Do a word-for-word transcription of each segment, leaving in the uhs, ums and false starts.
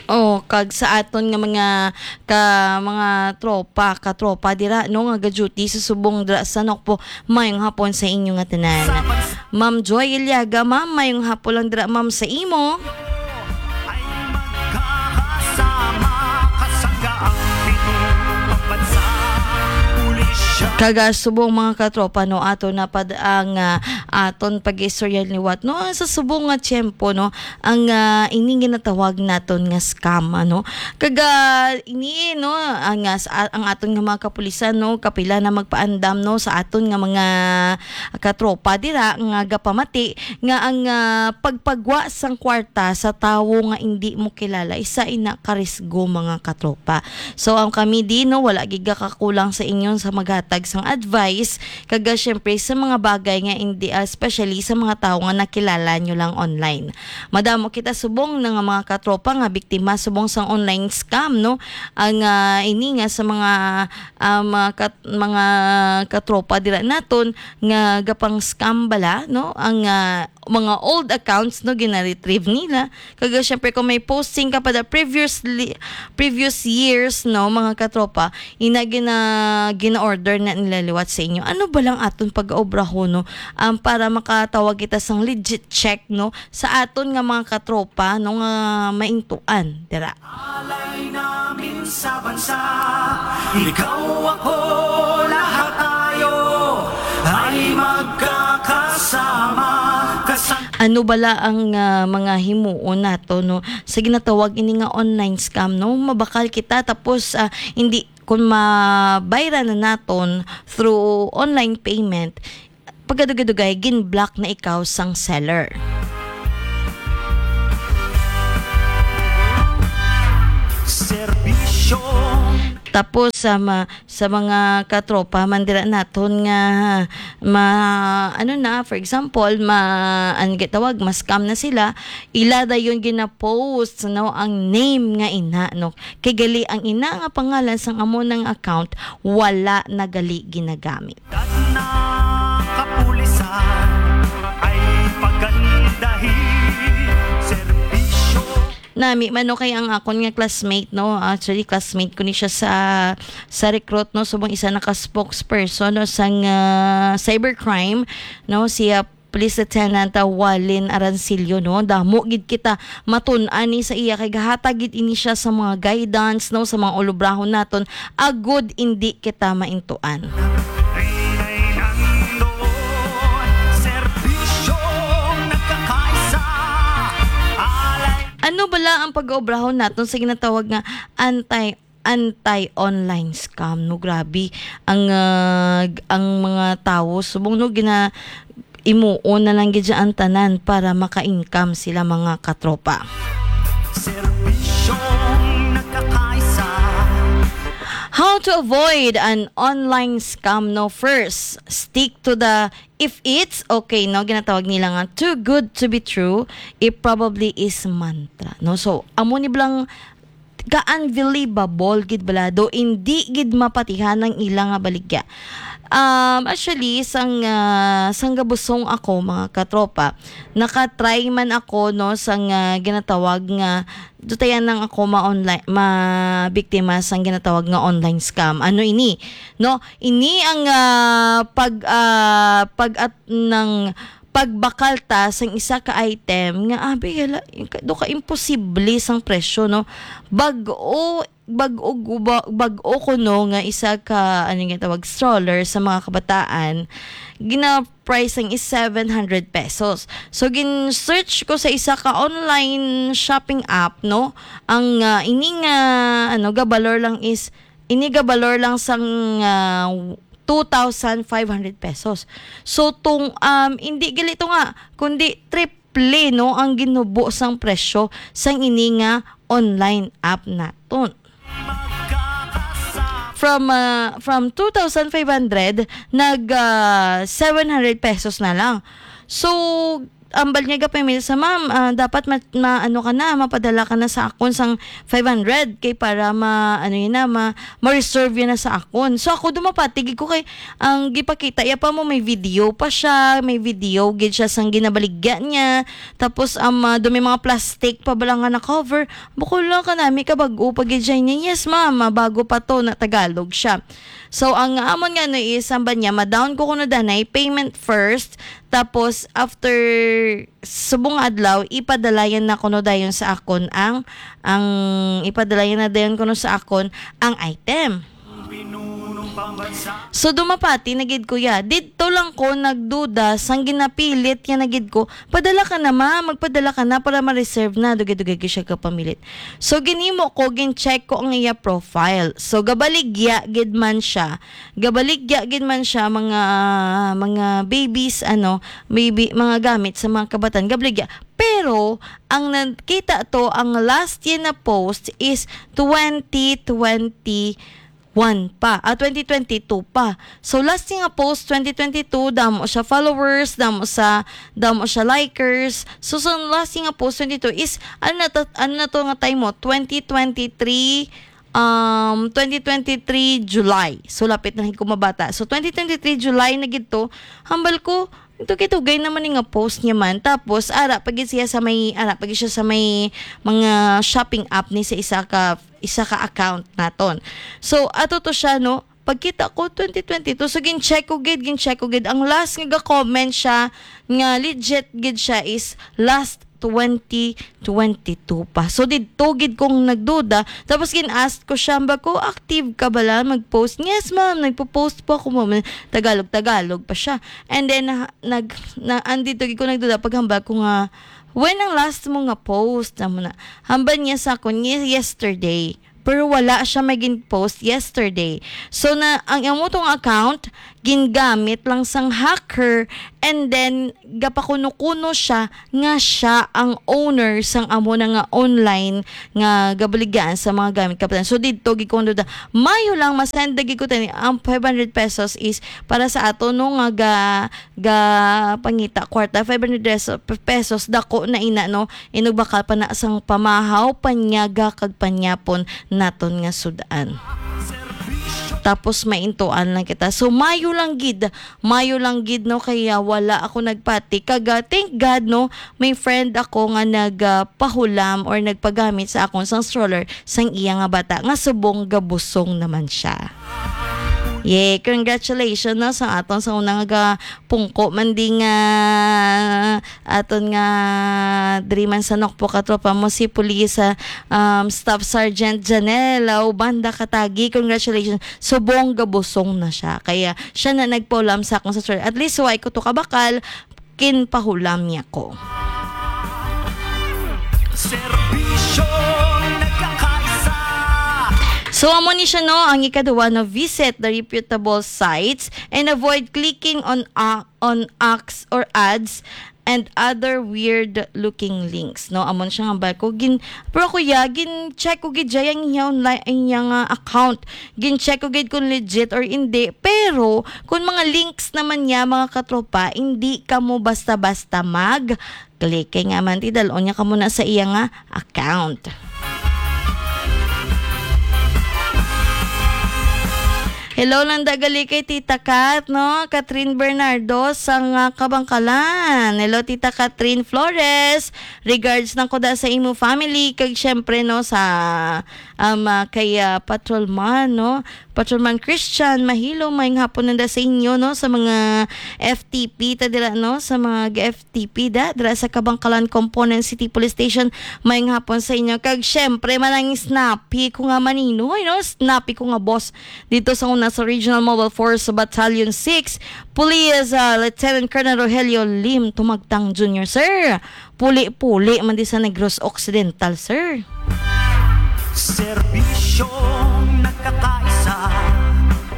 Oh, kag sa aton nga mga ka mga tropa, ka tropa dira no nga ga-duty sa subong dira sa Nokpo. Mayong hapon sa inyo nga tanan. Ma'am Joy Iliaga, ma'am, mayong hapon lang dira ma'am sa imo. Ay magkakasama kasangga ang pinupagbansa. Pulisya Kaga subong mga katropa no ato na pad ang uh, aton pag-istorya liwat no sa subong nga tiyempo no ang uh, ini ginatawag naton nga scam ano kaga ini no ang uh, sa, ang aton nga mga kapulisan no kapila na magpaandam no sa aton nga mga katropa dira nga gapamati nga ang uh, pagpagwa sang kwarta sa tawo nga hindi mo kilala isa ina karisgo mga katropa. So ang kami di no wala giga kakulang sa inyo sa maghatag sang advice kaga syempre sa mga bagay nga hindi uh, especially sa mga tao nga nakilala nyo lang online. Madamo kita subong ng mga katropa nga biktima subong sang online scam no. Ang uh, ini nga sa mga uh, mga, kat, mga katropa dira naton nga gapang scam bala no ang uh, mga old accounts no gina-retrieve nila kaga syempre kung may posting ka pa da previously previous years no mga katropa ina gina gina-order na nilaliwat sa inyo ano ba lang aton pag-obraho no um, para makatawag kita sang legit check no sa aton nga mga katropa no nga maintuan dira alay namin sa bansa. Ikaw ako, lahat tayo ay magkakasama kasang ano bala ang uh, mga himuon nato no sa ginatawag ini nga online scam no mabakal kita tapos uh, hindi kung mabayra na naton through online payment pagkadugay-dugay gin-block na ikaw sang seller. serbisyo. Tapos sa ma, sa mga katropa mandira naton nga ma ano na for example ma ang gitawag mas scam na sila ila dayon gina-post no ang name nga ina no kay gali ang ina nga pangalan sang amo ng account wala na gali ginagamit. Dat na kapulisan ay pagandahin. Serbisyo Nami mano kay ang akon nga classmate no actually classmate ko ni siya sa sa recruit no subong isa naka spokesperson no sang uh, cybercrime no siya Police Lieutenant Walin Arancillo no damo gid kita matun-an ni sa iya kay gahatag gid ini siya sa mga guidance no sa mga ulubrahon naton agud indi kita maintuan. Ano bala ang pag-obrahon naton sa ginatawag nga anti anti-online scam no grabe ang uh, ang mga tao subong no gina imuon na lang gid ang tanan para maka-income sila mga katropa. Serbisyong nagkakaisa. How to avoid an online scam no first stick to the if it's okay no ginatawag nila nga too good to be true it probably is mantra no so amo ni blang ka-unbelievable gid bala do hindi gid mapatihan ng ilang nga baligya. Um, actually, sang, uh, sang gabusong ako, mga katropa, nakatry man ako, no, sang uh, ginatawag nga, dutayan nang ako ma-online, ma-biktima sang ginatawag nga online scam. Ano ini? No, ini ang uh, pag, uh, pag at ng pagbakal ta sang isa ka item nga abi hala do ka imposible sang presyo no bag-o bag-o bag-o ko no nga isa ka ano nga tawag stroller sa mga kabataan gina price ang is seven hundred pesos so gin search ko sa isa ka online shopping app no ang uh, ini nga ano gabalor lang is ini gabalor lang sang uh, two thousand five hundred pesos. So tung um hindi galito nga kundi triple no ang ginubo sang presyo sang ini nga online app naton. From uh, from two thousand five hundred nag uh, seven hundred pesos na lang. So ambal niya gapay sa ma'am, ah, dapat ma, ma- ano ka na, mapadala ka na sa akon sang five hundred kay para ma ano yun na ma, ma-reserve yun na sa akon. So ako dumapatig ko kay ang gipakita ya pa mo may video pa siya, may video gid siya sang ginabaligya niya. Tapos am um, dumi mga plastic pa bala nga na cover. Bukol lang ka nami ka bago pag gid siya niya. Yes ma'am, ah, bago pa to na Tagalog siya. So, ang amon nga no is, samba niya, ma-down ko kuno danay, payment first, tapos after subong adlaw, ipadalayan na kuno dayon sa akon ang, ang ipadalayan na dayon kuno sa akon ang item. Pinunong pambansa. So dumapati nagid ko ya. Dito lang ko nagduda sang ginapilit ya nagid ko. Padala ka na ma, magpadala ka na para ma-reserve na dugay-dugay ko siya ka pamilit. So ginimo ko gin-check ko ang iya profile. So gabaligya gid man siya. Gabaligya gid man siya mga mga babies ano, maybe mga gamit sa mga kabatan gabaligya. Pero ang nakita to ang last year na post is twenty twenty-one pa, ah, twenty twenty-two pa. So last nga post twenty twenty-two, damo siya followers, damo sa damo siya likers. So sa last nga post twenty-two is ano na to, ano na to nga time mo twenty twenty-three um twenty twenty-three July. So lapit na ko mabata. So twenty twenty-three July na gito, hambal ko ito kitugay naman nga post niya man. Tapos ara pag siya sa may ara pag siya sa may mga shopping app ni sa isa ka isa ka account naton. So ato to siya no, pagkita ko twenty twenty-two, so gin-check ko gid, gin-check ko gid. Ang last nga comment siya nga legit gid siya is last twenty twenty-two pa. So dito gid kong nagduda. Tapos gin-ask ko siya, ba ko active ka bala mag-post? Yes ma'am, nagpo-post po ako ma'am. Tagalog Tagalog pa siya. And then na, nag na andito gid ko nagduda paghamba ko nga when ang last mo nga post amo na. Hambal niya sa akon yesterday. Pero wala siya maging post yesterday. So na ang imo tong account gingamit lang sang hacker, and then gapakuno-kuno siya nga siya ang owner sang amo na nga online nga gabaligaan sa mga gamit kapatan. So dito gikondo da mayo lang masend gi ko tani ang five hundred pesos is para sa ato no nga ga, ga pangita kwarta five hundred pesos dako na ina no inugbakal pa na sang pamahaw panyaga kag panyapon naton nga sudan. Tapos maintuan lang kita. So mayo lang gid, mayo lang gid no kaya wala ako nagpati. Kaga thank God no, may friend ako nga nagpahulam uh, or nagpagamit sa akong sang stroller sang iya nga bata nga subong gabusong naman siya. Yeah, congratulations no sa aton sa unang nga pungko man di nga aton nga driman sa Nokpo katropa mo si Police um, Staff Sergeant Janela Banda Katagi. Congratulations. Subong gabusong na siya. Kaya siya na nagpaulam sa akong sa story. At least why ko to kabakal kinpahulam niya ko. Serbisyo nagkakaisa. So, amo ni siya no, ang ikaduwa na visit the reputable sites and avoid clicking on uh, on acts or ads and other weird looking links no. Amon siya nga ba ko gin pero kuya gin check ko gid yang iya online yang uh, account, gin check ko gid kung legit or hindi. Pero kung mga links naman niya mga katropa, hindi ka mo basta-basta mag click kay nga man ti dalon niya ka muna sa iya nga account. Hello lang dagali kay Tita Kat, no? Catherine Bernardo sa uh, Kabangkalan. Hello Tita Catherine Flores. Regards ng kuda sa imo family. Kag syempre no sa um, uh, kay uh, Patrolman, no? Patrolman Christian Mahilo, mayong hapon nanda sa inyo no sa mga F T P ta dira no sa mga F T P da dira sa Kabangkalan Component City Police Station, mayong hapon sa inyo. Kag syempre manang snappy ko nga maninoy no, snappy ko nga boss dito sa una sa Regional Mobile Force Battalion six, Police uh, Lieutenant Colonel Rogelio Lim Tumagtang Junior Sir. Puli-puli man di sa Negros Occidental sir. Serbisyo nagkakaisa.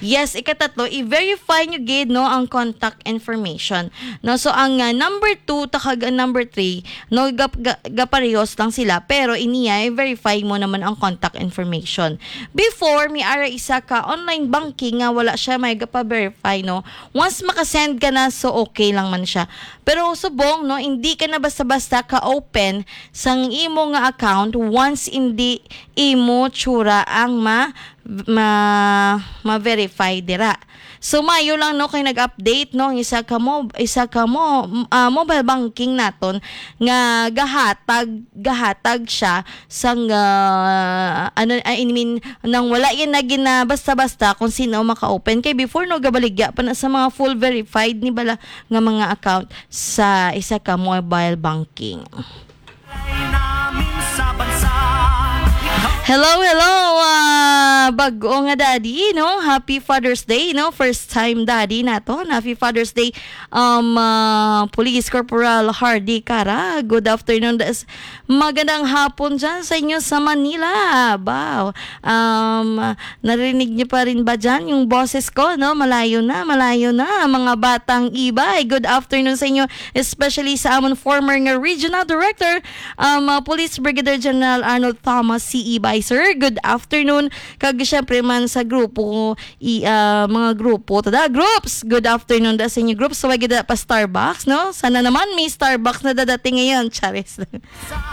Yes, ikatatlo, i-verify nyo gid no ang contact information. No, so ang uh, number two takag ang number three, no gap, ga, gaparehos lang sila pero iniya i-verify mo naman ang contact information. Before mi ara isa ka online banking nga wala siya may gapa-verify no. Once makasend ka na so okay lang man siya. Pero subong no, hindi ka na basta-basta ka-open sang imo nga account once hindi imo tsura ang ma ma ma-verify dira. So mayo lang no kay nag-update no ang isa ka mo isa ka mo uh, mobile banking naton nga gahatag gahatag siya sang uh, ano I mean nang wala yan na gina basta-basta kung sino maka-open kay before no gabaligya pa na sa mga full verified ni bala nga mga account sa isa ka mobile banking. Ay namin sa bansa. Hello, hello, uh, bago nga daddy, no? Happy Father's Day, no? First time daddy nato. Happy Father's Day, um, uh, Police Corporal Hardy Cara. Good afternoon. Das. Magandang hapon dyan sa inyo sa Manila. Wow. Um, narinig niyo pa rin ba dyan yung boses ko, no? Malayo na, malayo na. Mga batang ibay. Good afternoon sa inyo, especially sa amon former nga Regional Director, um, uh, Police Brigadier General Arnold Thomas C E. Sir, good afternoon. Kag syempre man sa grupo i uh, mga grupo tada groups. Good afternoon da sa inyo groups. So wag pa Starbucks, no? Sana naman may Starbucks na dadating ngayon, Charis.